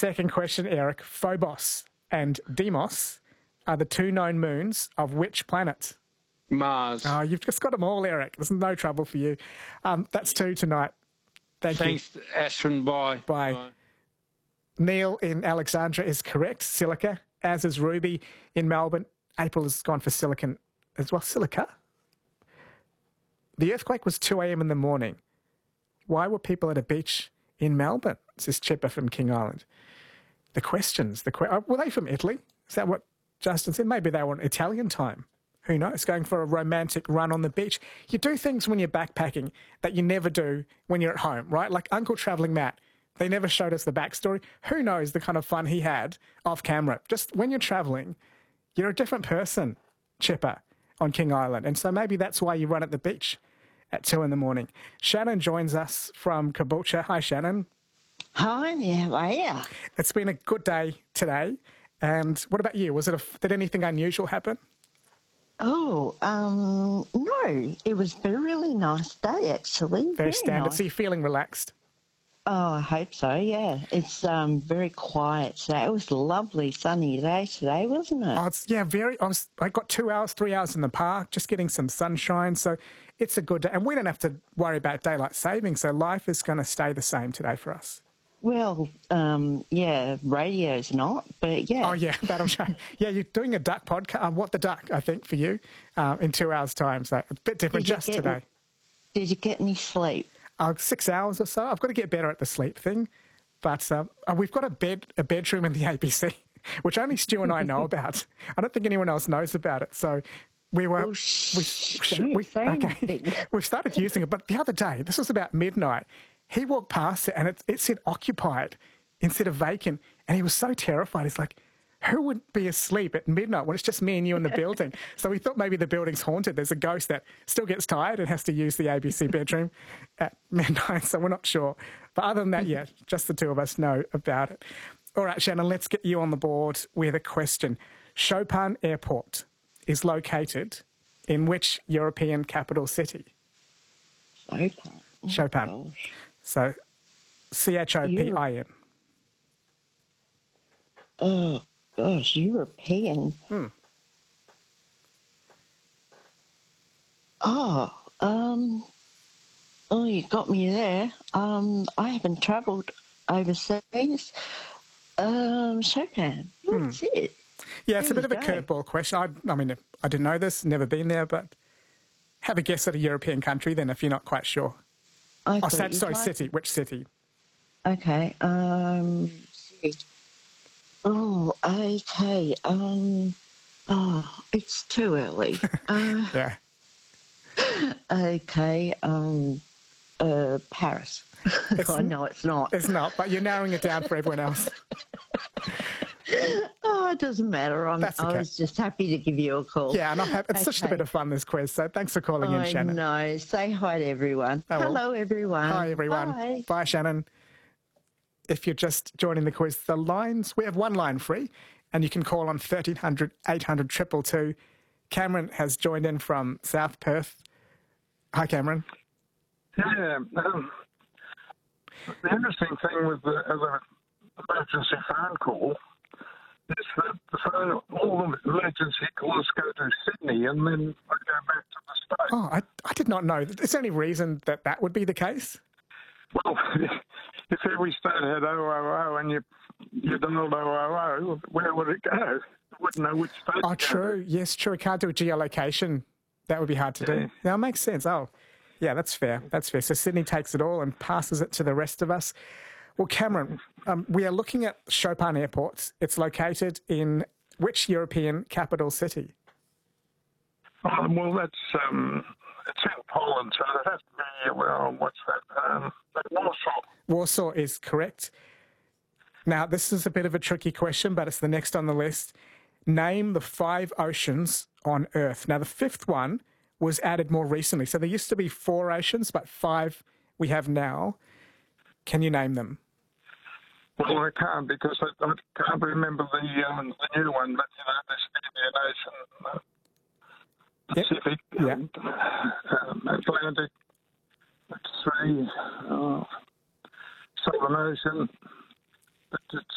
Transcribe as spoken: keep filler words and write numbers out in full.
Second question, Eric. Phobos and Deimos are the two known moons of which planet? Mars. Oh, you've just got them all, Eric. There's no trouble for you. Um, that's two tonight. Thank Thanks, you. Ashwin. Bye. Bye. Bye. Neil in Alexandra is correct. Silica, as is Ruby in Melbourne. April has gone for silicon as well. Silica. The earthquake was two a.m. in the morning. Why were people at a beach in Melbourne? Says Chipper from King Island. The questions. The que- oh, were they from Italy? Is that what Justin said? Maybe they were on Italian time. Who knows? Going for a romantic run on the beach. You do things when you're backpacking that you never do when you're at home, right? Like Uncle Travelling Matt. They never showed us the backstory. Who knows the kind of fun he had off camera? Just when you're travelling, you're a different person, Chipper, on King Island. And so maybe that's why you run at the beach at two in the morning. Shannon joins us from Caboolture. Hi, Shannon. Hi, how are you? It's been a good day today. And what about you? Was it a, did anything unusual happen? Oh, um, no, it was a really nice day, actually. Very, Very standard. nice. So you're feeling relaxed? Oh, I hope so, yeah. It's um very quiet today. It was a lovely sunny day today, wasn't it? Oh, it's, yeah, very. I, was, I got two hours, three hours in the park, just getting some sunshine. So it's a good day. And we don't have to worry about daylight saving. So life is going to stay the same today for us. Well, um, yeah, radio's not, but yeah. Oh, yeah, that'll change. Yeah, you're doing a duck podcast. Um, what the duck, I think, for you uh, in two hours' time. So a bit different just get, today. Did you get any sleep? Uh, six hours or so. I've got to get better at the sleep thing. But uh, we've got a bed, a bedroom in the A B C, which only Stu and I know about. I don't think anyone else knows about it. So we were... Oh, we, shh, we, don't say okay. anything. We've started using it. But the other day, this was about midnight, he walked past it and it, it said occupied instead of vacant. And he was so terrified. He's like, who would be asleep at midnight when it's just me and you in the building? So we thought maybe the building's haunted. There's a ghost that still gets tired and has to use the A B C bedroom at midnight. So we're not sure. But other than that, yeah, just the two of us know about it. All right, Shannon, let's get you on the board with a question. Chopin Airport is located in which European capital city? Chopin. Oh, Chopin. gosh. So C H O P I N. Oh, gosh, European. Hmm. Oh, um, oh, you got me there. Um, I haven't travelled overseas. Um, Chopin, what's Hmm. it? Yeah, it's a There bit of you a go. curveball question. I, I mean, I didn't know this, never been there, but have a guess at a European country then if you're not quite sure. I Oh, thought sorry, you'd sorry like- city. Which city? Okay, um, city. Oh, okay, um, oh, it's too early. uh, Yeah. okay, um, uh, Paris. I know it's not. It's not, but you're narrowing it down for everyone else. Oh, it doesn't matter. I'm, That's I okay. was just happy to give you a call. Yeah, and I'm happy. It's such a Okay. bit of fun, this quiz. So thanks for calling in, I Shannon. know. Say hi to everyone. I will. Hello, everyone. Hi, everyone. Bye. Bye, Shannon. If you're just joining the quiz, the lines, we have one line free, and you can call on thirteen hundred, eight hundred, two two two. Cameron has joined in from South Perth. Hi, Cameron. Yeah. Um, the interesting thing with the, uh, the emergency phone call is that the phone, all the emergency calls go to Sydney and then I go back to the States. Oh, I, I did not know. Is there any reason that that would be the case? Well, if every state had oh oh oh and you, you dialed oh oh oh, where would it go? You wouldn't know which state. Oh, to go to. true. Yes, true. We can't do a geolocation. That would be hard to do. Yeah. Yeah, it makes sense. Oh, yeah, that's fair. That's fair. So Sydney takes it all and passes it to the rest of us. Well, Cameron, um, we are looking at Chopin Airport. It's located in which European capital city? Oh, well, that's um, it's in Poland, so it has to be, well, what's that? Um, Warsaw. Warsaw is correct. Now, this is a bit of a tricky question, but it's the next on the list. Name the five oceans on Earth. Now, the fifth one was added more recently. So there used to be four oceans, but five we have now. Can you name them? Well, I can't because I, I can't remember the um, the new one, but you know, this Indian Ocean, uh, Yep. Pacific, Yeah. and, um, Atlantic, that's three, uh, Southern Ocean, but it's